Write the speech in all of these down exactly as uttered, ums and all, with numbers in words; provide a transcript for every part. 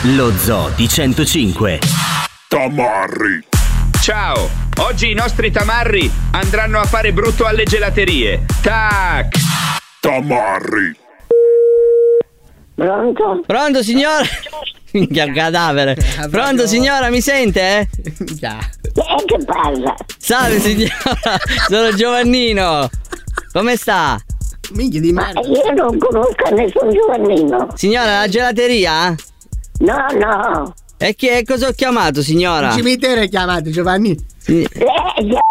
Lo Zoo di centocinque. Tamarri. Ciao, oggi i nostri tamarri andranno a fare brutto alle gelaterie. Tac! Tamarri. Pronto? Pronto signora? Minchia, un cadavere. Pronto signora, mi sente? Già. Eh, che parla? Salve signora, sono Giovannino. Come sta? Minchia di merda. Ma io non conosco nessun Giovannino. Signora, la gelateria? No, no. E che cosa ho chiamato signora? Il cimitero è chiamato Giovanni. Sì. Eh, già.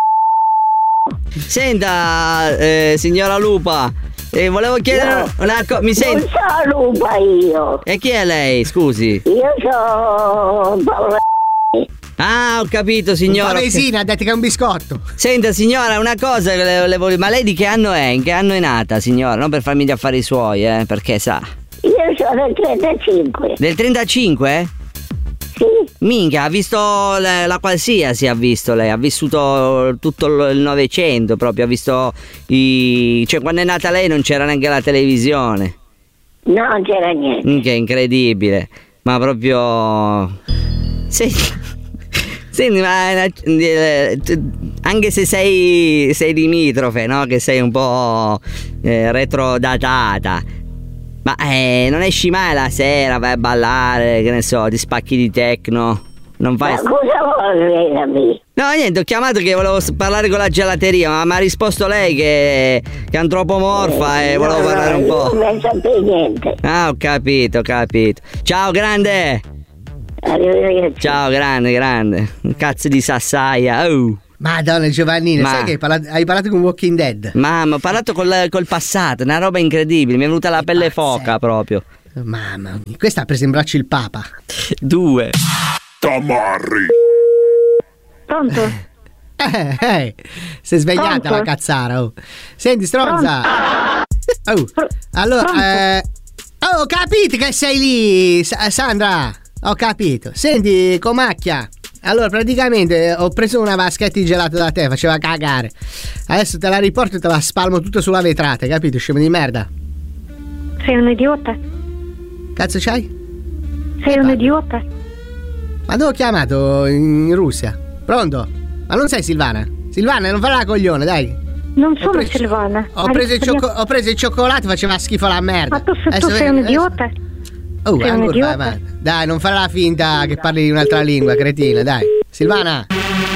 Senta, eh, signora Lupa, eh, volevo chiedere no, una cosa. Mi sente? Non so Lupa io. E chi è lei, scusi? Io sono Paola. Ah, ho capito signora. La Pavesina ha detto che è un biscotto. Senta signora, una cosa che le volevo. Ma lei di che anno è? In che anno è nata signora? Non per farmi gli affari suoi, eh, perché sa. Io sono del trentacinque. Del trentacinque? Sì. Minchia, ha visto la, la qualsiasi, ha visto lei, ha vissuto tutto il Novecento proprio, ha visto i... cioè quando è nata lei non c'era neanche la televisione. No, non c'era niente. Minchia, incredibile, ma proprio... Senti, senti ma anche se sei, sei limitrofe, no? Che sei un po' eh, retrodatata. Ma eh, non esci mai la sera, vai a ballare, che ne so, ti spacchi di techno. Non fai. Ma cosa vuoi lei da me? No, niente, ho chiamato che volevo parlare con la gelateria, ma mi ha risposto lei che, che è antropomorfa eh, e volevo no, parlare no, un po'. Non sapete niente. Ah, ho capito, ho capito. Ciao, grande. Arrivederci. Ciao, grande, grande. Un cazzo di sassaia. Oh. Madonna Giovannino, Ma... sai che hai parlato, hai parlato con Walking Dead? Mamma, ho parlato col, col passato, una roba incredibile, mi è venuta la pelle foca proprio. Mamma mia, questa ha preso in braccio il Papa. Due. Tamarri. Pronto? Eh, eh, si è svegliata Pronto? la cazzara, oh. Senti, stronza. Oh. Pr- Allora, eh... oh, ho capito che sei lì, Sa- Sandra. Ho capito. Senti, comacchia. Allora, praticamente ho preso una vaschetta di gelato da te, faceva cagare. Adesso te la riporto e te la spalmo tutto sulla vetrata, capito? Scemo di merda. Sei un idiota? Cazzo c'hai? Sei un idiota? Ma dove ho chiamato? In Russia. Pronto? Ma non sei Silvana? Silvana, non fare la coglione, dai. Non sono preso- Silvana. Ho preso, il ciocco- ho preso il cioccolato, faceva schifo la merda. Ma tu, tu Adesso- sei un adesso- idiota? Oh, sei un ancora, idiota? vai, vai. Dai, non fare la finta che parli di un'altra lingua, cretina, dai. Silvana.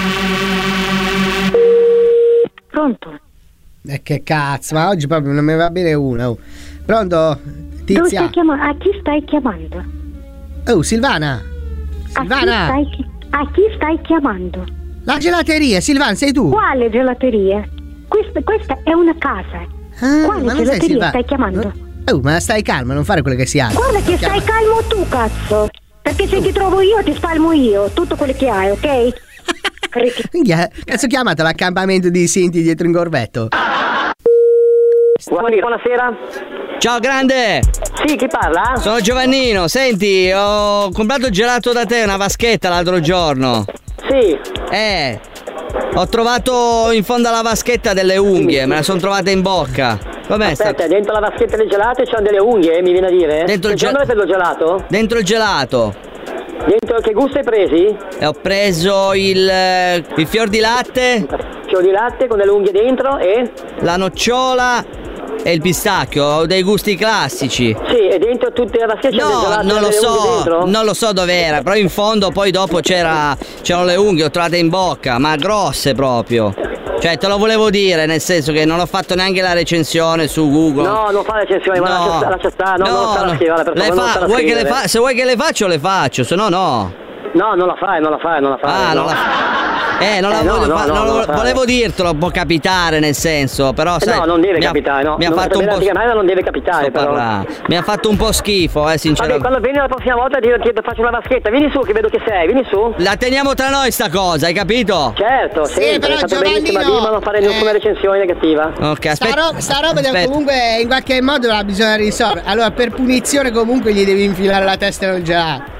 Pronto? E che cazzo, ma oggi proprio non mi va bene una. Oh. Pronto? Dove Tizia. stai chiamando? A chi stai chiamando? Oh, Silvana. Silvana. A chi stai, a chi stai chiamando? La gelateria, Silvana, sei tu? Quale gelateria? Questa, questa è una casa. Ah, Quale ma non sei gelateria Silvana. stai chiamando? No. Oh, ma stai calma, non fare quello che si ha. Guarda che stai calmo tu, cazzo. Perché se ti trovo io ti spalmo io tutto quello che hai, ok? Minchia, cazzo chiamata l'accampamento di Sinti dietro in corvetto? Buonasera. Ciao, grande. Sì, chi parla? Sono Giovannino, senti, ho comprato il gelato da te, una vaschetta l'altro giorno. Sì. Eh, ho trovato in fondo alla vaschetta delle unghie, me la sono trovata in bocca. Com'è sta? Aspetta, dentro la vaschetta del gelato c'hanno delle unghie, mi viene a dire? Dentro il Che gel- dove hai preso il gelato? Dentro il gelato. Dentro che gusto hai presi? E ho preso il, eh, il fior di latte, Fior di latte con delle unghie dentro e? la nocciola e il pistacchio, ho dei gusti classici. Sì, e dentro tutte le vaschette c'hanno del No, gelato non e lo delle unghie so, dentro? non lo so dov'era, però in fondo poi dopo c'era c'erano le unghie, ho trovate in bocca, ma grosse proprio. Cioè, te lo volevo dire, nel senso che non ho fatto neanche la recensione su Google. No, non fa la recensione, ma No. lascia, lascia stare, no, No, non sta la no. scrivere, per Le favore, non fa- sta la vuoi che le scrivere. fa- se vuoi che le faccio, le faccio, se no no. No, non la fai, non la fai, non la fai. Ah, no. non la Eh, non la Eh, no, voglio no, fa- no, non non lo- la fare. volevo dirtelo, può capitare nel senso, però Eh, sai, no, non deve mi ha- capitare, no. Mi ha Non- fatto un po' per la non deve capitare, sto però. parlando. Mi ha fatto un po' schifo, eh, Vabbè, sinceramente. quando vieni la prossima volta ti, ti faccio una vaschetta, vieni su che vedo che sei, vieni su. La teniamo tra noi sta cosa, hai capito? Certo, Sì, sempre, però è stato Giovannino, benissimo a dire, ma non fare nessuna eh, recensione negativa. Ok, Sta, aspetta. ro- sta roba aspetta. comunque in qualche modo la bisogna risolvere. Allora, per punizione comunque gli devi infilare la testa nel gelato.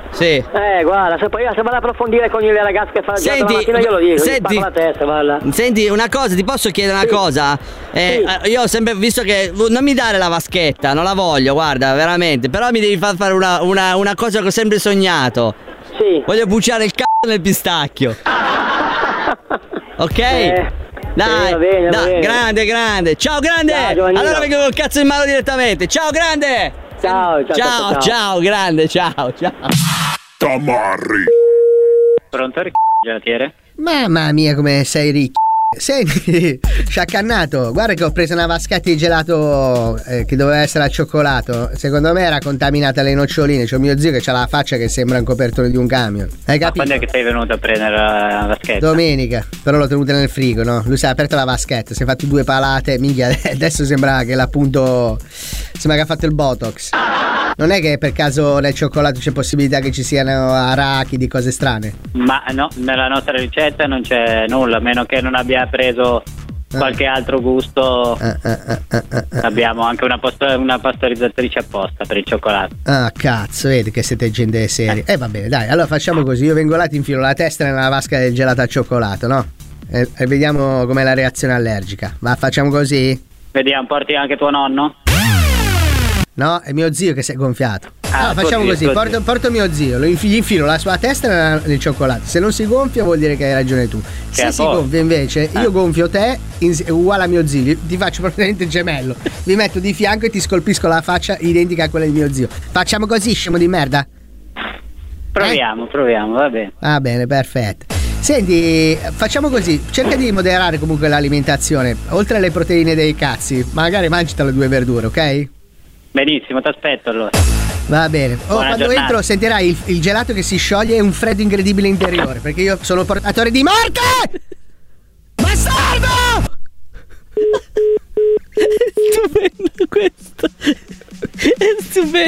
Sì. Eh, guarda, se poi se vado ad approfondire con le ragazze che fanno il gelato Senti, la mattina io lo dico, senti, gli spacco la testa, guarda. Senti, una cosa, ti posso chiedere una Sì. cosa? Eh, Sì. Io ho sempre visto che non mi dare la vaschetta, non la voglio, guarda, veramente. Però mi devi far fare una, una, una cosa che ho sempre sognato. Sì. Voglio bucciare il c***o nel pistacchio. Ok? Eh, Dai, sì, va bene, va dai, bene. grande, grande. Ciao, grande. Ciao, Giovannino. Allora vengo col cazzo in mano direttamente. Ciao, grande. Ciao, ciao, ciao, ciao, ciao. ciao, grande, ciao, ciao. Tamarri. Pronto, gelatiere? Mamma mia, come sei ricco. Senti, sciaccannato, guarda che ho preso una vaschetta di gelato eh, che doveva essere al cioccolato. Secondo me era contaminata alle noccioline. C'ho mio zio che ha la faccia che sembra un copertone di un camion. Hai Ma capito? quando è che sei venuto a prendere la vaschetta? Domenica, però l'ho tenuta nel frigo, no? Lui si è aperto la vaschetta, si è fatto due palate, minchia, adesso sembra che l'appunto sembra che ha fatto il Botox. Non è che per caso nel cioccolato c'è possibilità che ci siano arachidi, cose strane? Ma no, nella nostra ricetta non c'è nulla, a meno che non abbia preso qualche altro gusto. Ah, ah, ah, ah, ah, ah. Abbiamo anche una, post- una pastorizzatrice apposta per il cioccolato. Ah, cazzo, vedi che siete gente seria. Eh, va bene, dai, allora facciamo così. Io vengo là, ti infilo la testa nella vasca del gelato al cioccolato, no? E, e vediamo com'è la reazione allergica. Ma facciamo così? Vediamo, porti anche tuo nonno? No, è mio zio che si è gonfiato. Ah, Ah, facciamo tuo zio, così, tuo porto, zio. porto mio zio, lo infi- gli infilo la sua testa nella- nel cioccolato. Se non si gonfia vuol dire che hai ragione tu. Se a si posto. gonfia invece, io gonfio te in- uguale a mio zio, ti faccio praticamente gemello. Vi metto di fianco e ti scolpisco la faccia identica a quella di mio zio. Facciamo così, scemo di merda? Proviamo, proviamo, va bene. Va bene, perfetto. Senti, facciamo così, cerca di moderare comunque l'alimentazione. Oltre alle proteine dei cazzi, magari mangita le due verdure, ok? Benissimo, ti aspetto allora. Va bene. Oh, Buona quando giornata. entro sentirai il, il gelato che si scioglie e un freddo incredibile interiore. Perché io sono portatore di morte! Bastardo! Stupendo questo.